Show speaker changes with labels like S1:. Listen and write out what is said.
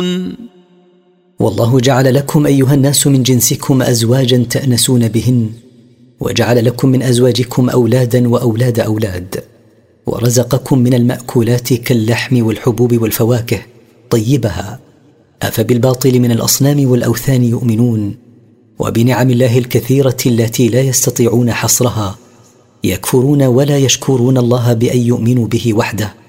S1: والله جعل لكم أيها الناس من جنسكم أزواجا تأنسون بهن، وجعل لكم من أزواجكم أولادا وأولاد أولاد، ورزقكم من المأكولات كاللحم والحبوب والفواكه طيبها. أفبالباطل من الأصنام والأوثان يؤمنون، وبنعم الله الكثيرة التي لا يستطيعون حصرها يكفرون ولا يشكرون الله بأن يؤمنوا به وحده،